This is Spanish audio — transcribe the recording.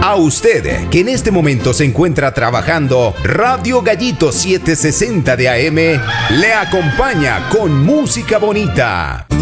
A usted, que en este momento se encuentra trabajando, Radio Gallito 760 de AM le acompaña con música bonita.